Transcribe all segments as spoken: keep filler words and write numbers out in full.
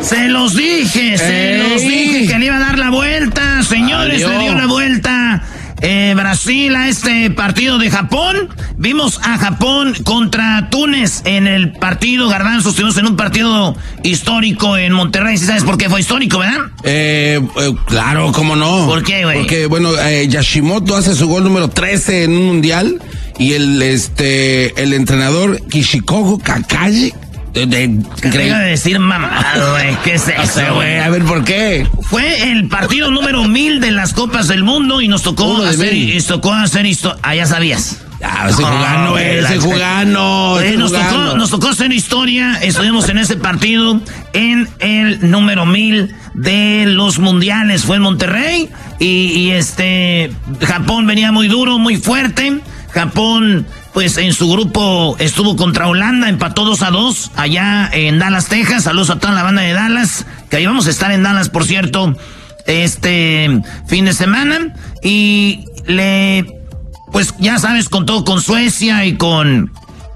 Se los dije, se Ey. los dije que le iba a dar la vuelta. Señores, Adiós. le dio la vuelta eh, Brasil a este partido de Japón. Vimos a Japón contra Túnez en el partido. Garbanzo, estuvimos en un partido histórico en Monterrey. ¿Sí sabes por qué fue histórico, verdad? Eh, eh, claro, cómo no. ¿Por qué, güey? Porque, bueno, eh, Yashimoto hace su gol número trece en un mundial y el, este, el entrenador Kishikogo Kakashi. De, de, ¿Qué iba a decir mamado, güey? ¿Qué es eso, güey? A ver, ¿por qué? Fue el partido número mil de las Copas del Mundo y nos tocó Uno de hacer, mil. y tocó hacer esto. Ah, ya sabías. Ah, ese jugando, güey, ese la- jugando, Eh, ese nos, tocó, jugando. nos tocó hacer historia. Estuvimos en ese partido en el número mil de los mundiales. Fue en Monterrey y, y este Japón venía muy duro, muy fuerte. Japón, pues en su grupo estuvo contra Holanda, empató dos a dos allá en Dallas, Texas. Saludos a toda la banda de Dallas, que ahí vamos a estar en Dallas, por cierto, este fin de semana. Y le, pues ya sabes, con todo, con Suecia y con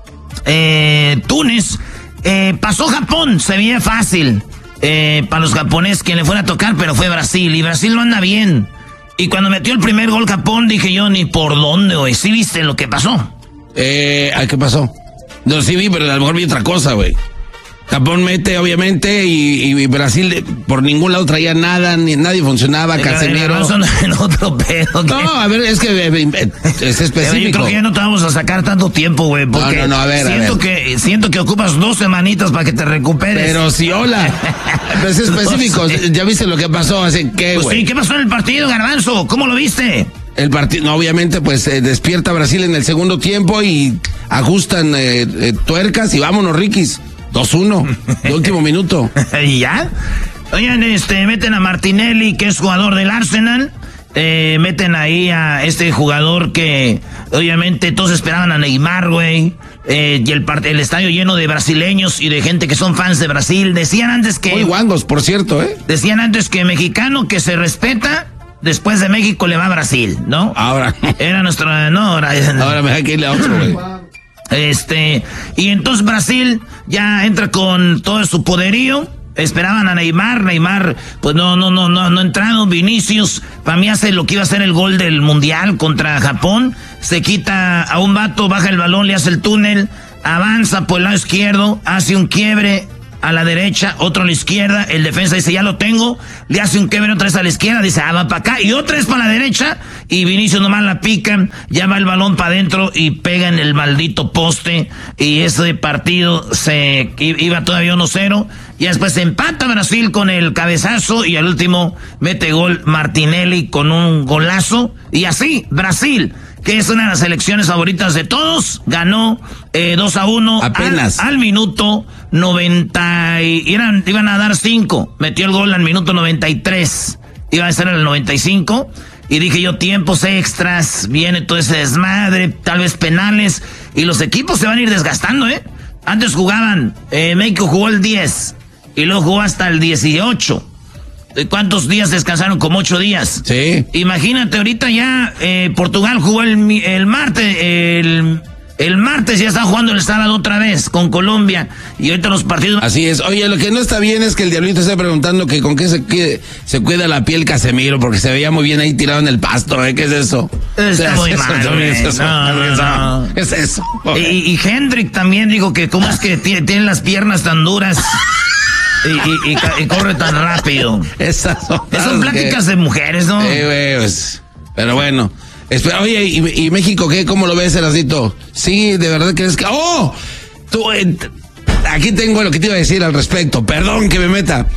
eh, Túnez, eh, pasó Japón, se veía fácil eh, para los japoneses que le fuera a tocar, pero fue Brasil, y Brasil no anda bien. Y cuando metió el primer gol Japón, dije yo, ni por dónde, güey. ¿Sí viste lo que pasó? Eh, ¿qué pasó? No, sí vi, pero a lo mejor vi otra cosa, güey. Japón mete, obviamente, y, y Brasil de- por ningún lado traía nada, ni nadie funcionaba, Casemiro. Son en otro pedo. No, a ver, es que eh, eh, es Yo específico. creo que ya no te vamos a sacar tanto tiempo, güey, porque No, no, no, a ver, a siento, ver. Que, siento que ocupas dos semanitas para que te recuperes. Pero sí, hola. Pero es específico. No sé. Ya viste lo que pasó, así que, Pues güey. sí, ¿qué pasó en el partido, Garbanzo? ¿Cómo lo viste? El partido, no, obviamente, pues eh, despierta Brasil en el segundo tiempo y ajustan eh, eh, tuercas y vámonos, Riquis. dos uno, de último minuto. ¿Y ya? Oigan, este, meten a Martinelli, que es jugador del Arsenal. Eh, meten ahí a este jugador que, obviamente, todos esperaban a Neymar, güey. Eh, y el, part- el estadio lleno de brasileños y de gente que son fans de Brasil. Decían antes que... Muy guangos, por cierto, ¿eh? Decían antes que mexicano que se respeta, después de México le va a Brasil, ¿no? Ahora. Era nuestro... No, ahora... Ahora me hay que irle a otro, güey. Este, y entonces Brasil ya entra con todo su poderío. Esperaban a Neymar, Neymar, pues no, no, no, no, no entraron. Vinicius, para mí hace lo que iba a ser el gol del Mundial contra Japón. Se quita a un vato, baja el balón, le hace el túnel, avanza por el lado izquierdo, hace un quiebre a la derecha, otro a la izquierda, el defensa dice, ya lo tengo, le hace un quiebre otra vez a la izquierda, dice, ah, va para acá, y otra vez para la derecha, y Vinicius nomás la pica, ya va el balón para adentro y pega en el maldito poste, y ese partido se iba todavía uno cero, y después se empata Brasil con el cabezazo, y al último mete gol Martinelli con un golazo, y así, Brasil, que es una de las selecciones favoritas de todos, ganó eh, dos a uno Apenas. Al, al minuto noventa y eran, iban a dar cinco, metió el gol al minuto noventa y tres, iba a estar en el noventa y cinco, y dije yo, tiempos extras, viene todo ese desmadre, tal vez penales, y los equipos se van a ir desgastando, ¿eh? Antes jugaban, eh, México jugó el diez, y luego jugó hasta el dieciocho. ¿Cuántos días descansaron? Como ocho días. Sí. Imagínate, ahorita ya eh, Portugal jugó el, mi- el martes, el, el martes ya está jugando el sábado otra vez con Colombia, y ahorita los partidos... Así es. Oye, lo que no está bien es que el diablito esté preguntando que con qué se, cuide- se cuida la piel Casemiro, porque se veía muy bien ahí tirado en el pasto, ¿eh? ¿Qué es eso? Está ¿Qué muy es eso? mal, ¿Qué güey. es eso? No, no, no. ¿Qué es eso? Y, y Hendrik también dijo que cómo es que tiene, tiene las piernas tan duras y, y- y ca- y corre tan rápido. Esas son, Son pláticas que- de mujeres, ¿no? Eh, güey, pues, pero bueno. Espera, oye, ¿y, y México qué? ¿Cómo lo ves, Erasito? Sí, de verdad crees que... ¡Oh! Tú, eh, t- aquí tengo lo que te iba a decir al respecto. Perdón que me meta.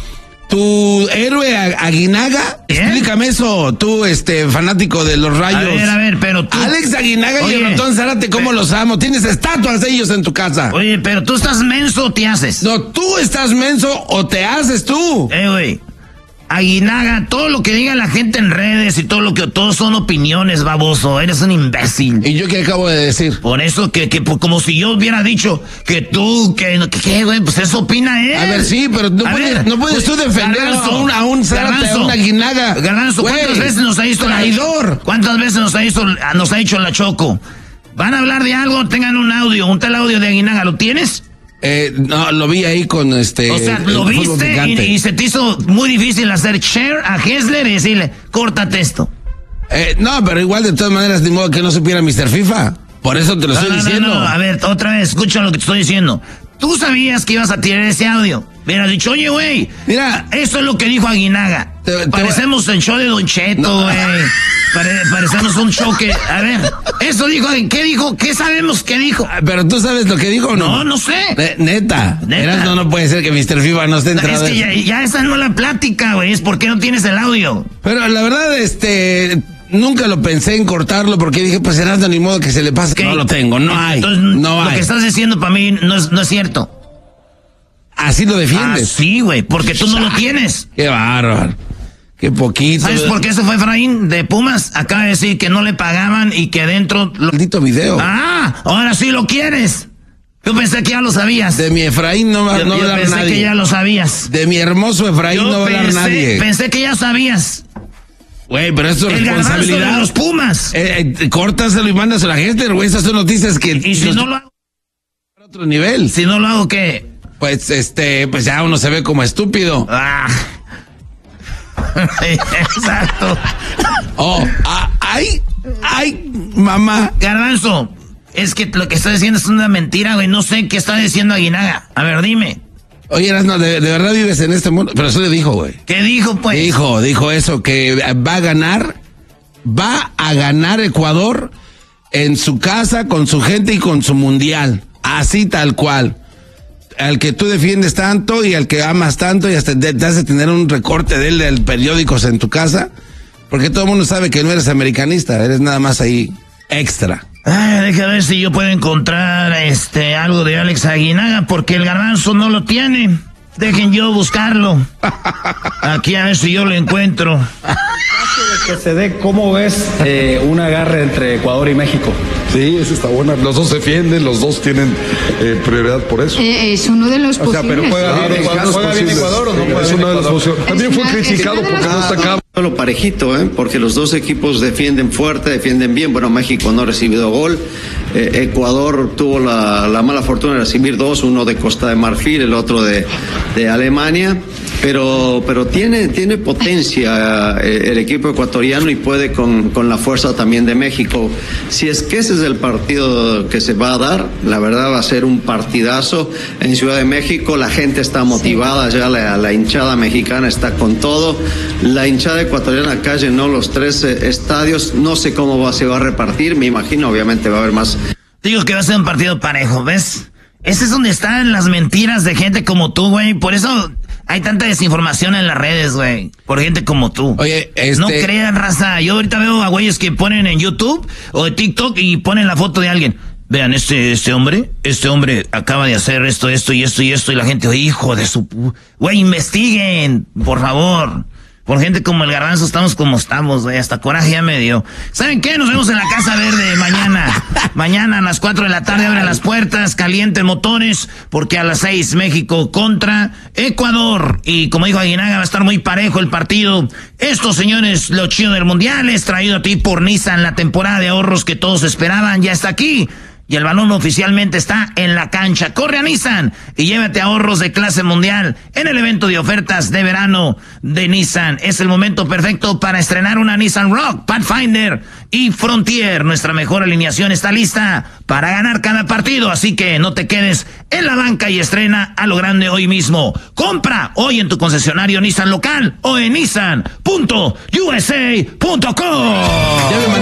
Tu héroe A- Aguinaga, ¿Eh? explícame eso, tú, este, fanático de los A Rayos. ver, a ver, pero tú... Alex Aguinaga Oye, y Anton Zárate, ¿cómo pe- los amo? Tienes estatuas de ellos en tu casa. Oye, pero tú estás menso o te haces. No, tú estás menso o te haces tú. Eh, güey. Aguinaga, todo lo que diga la gente en redes y todo lo que... Todos son opiniones, baboso. Eres un imbécil. ¿Y yo qué acabo de decir? Por eso que, que pues, como si yo hubiera dicho que tú, que, que, que, güey, pues eso opina él. A ver, sí, pero no A puedes, ver, no puedes tú pues, defender Garbanzo, a un, a un Zárate, a Garbanzo, una Aguinaga. Garbanzo, ¿cuántas Güey, veces nos ha visto la- traidor? ¿Cuántas veces nos ha visto, nos ha dicho la Choco? Van a hablar de algo, tengan un audio, un tal audio de Aguinaga, ¿lo tienes? Eh, no, lo vi ahí con este... O sea, lo viste y, y se te hizo muy difícil hacer share a Hessler y decirle, córtate esto. Eh, no, pero igual de todas maneras, ni modo que no supiera mister FIFA. Por eso te lo no, estoy no, diciendo. No, no, a ver, otra vez, escucha lo que te estoy diciendo. Tú sabías que ibas a tirar ese audio. Hubieras dicho, oye, güey, mira, eso es lo que dijo Aguinaga. Te, te Parecemos el show de Don Cheto, güey. No. Pare, parecemos un show que... A ver, eso dijo, ¿qué dijo? ¿Qué sabemos que dijo? Pero tú sabes lo que dijo, ¿o no? No, no sé. Ne neta. Neta. Eras, no, no puede ser que mister FIFA no esté entrado. Es que ya, ya esa no es la plática, güey. Es porque no tienes el audio. Pero la verdad, este... Nunca lo pensé en cortarlo porque dije, pues será de ni modo que se le pase. No lo tengo, no hay. Entonces, no lo hay. que estás diciendo para mí no es, no es cierto. Así lo defiendes. Ah, sí, güey, porque tú no lo tienes. Qué bárbaro. Qué poquito. ¿Sabes por qué se fue Efraín de Pumas? Acaba de decir que no le pagaban y que dentro... Lo... Maldito video. Ah, ahora sí lo quieres. Yo pensé que ya lo sabías. De mi Efraín no va yo, no yo va a hablar nadie. Pensé que ya lo sabías. De mi hermoso Efraín yo no va a hablar nadie. Pensé que ya sabías. Güey, pero eso es responsabilidad de los Pumas. Eh, eh, córtaselo y mándaselo a la gente, güey. Esas son noticias que... Y si los... no lo hago... A otro nivel. Si no lo hago, ¿qué? Pues, este, pues ya uno se ve como estúpido. Ah. Exacto. Oh, ah, ay, ay, mamá. Garbanzo, es que lo que está diciendo es una mentira, güey. No sé qué está diciendo Aguinaga. A ver, dime. Oye, no, de, de verdad vives en este mundo. Pero eso le dijo, güey. ¿Qué dijo, pues? Dijo, dijo eso, que va a ganar, va a ganar Ecuador en su casa, con su gente y con su mundial. Así tal cual. Al que tú defiendes tanto y al que amas tanto y hasta te, te hace tener un recorte de él de periódicos en tu casa. Porque todo el mundo sabe que no eres americanista, eres nada más ahí extra. Ah, deja ver si yo puedo encontrar este algo de Alex Aguinaga, porque el Garbanzo no lo tiene. Dejen yo buscarlo. Aquí a ver si yo lo encuentro. Que se dé, ¿cómo ves eh, un agarre entre Ecuador y México? Sí, esa está buena. Los dos se defienden, los dos tienen eh, prioridad por eso. Eh, es uno de los o sea, posibles. pero juega bien, sí, Ecuador, juega bien Ecuador o no juega es bien una de las Ecuador. opciones. También fue una, criticado porque no está acá. Lo parejito, ¿eh? Porque los dos equipos defienden fuerte, defienden bien. Bueno, México no ha recibido gol. Eh, Ecuador tuvo la, la mala fortuna de recibir dos, uno de Costa de Marfil, el otro de, de Alemania. Pero, pero tiene, tiene potencia eh, el equipo ecuatoriano y puede con, con la fuerza también de México. Si es que ese es el partido que se va a dar, la verdad va a ser un partidazo en Ciudad de México. La gente está motivada, ya la, la hinchada mexicana está con todo. La hinchada ecuatoriana acá llenó los tres eh, estadios. No sé cómo va, se va a repartir. Me imagino, obviamente, va a haber más. Digo que va a ser un partido parejo, ¿ves? Ese es donde están las mentiras de gente como tú, güey. Por eso hay tanta desinformación en las redes, güey. Por gente como tú. Oye, este... No crean, raza. Yo ahorita veo a güeyes que ponen en YouTube o en TikTok y ponen la foto de alguien. Vean, este, este hombre, este hombre acaba de hacer esto, esto y esto y esto. Y la gente, hijo de su... Güey, investiguen, por favor. Por gente como el Garbanzo estamos como estamos, güey. Hasta coraje ya me dio. ¿Saben qué? Nos vemos en la Casa Verde mañana. Mañana a las cuatro de la tarde abren las puertas, calienten motores, porque a las seis México contra Ecuador. Y como dijo Aguinaga, va a estar muy parejo el partido. Esto, señores, lo chido del Mundial es traído a ti por Nissan. La temporada de ahorros que todos esperaban ya está aquí. Y el balón oficialmente está en la cancha. Corre a Nissan y llévate ahorros de clase mundial en el evento de ofertas de verano de Nissan. Es el momento perfecto para estrenar una Nissan Rogue, Pathfinder y Frontier. Nuestra mejor alineación está lista para ganar cada partido, así que no te quedes en la banca y estrena a lo grande hoy mismo. Compra hoy en tu concesionario Nissan local o en nissan punto u s a punto com.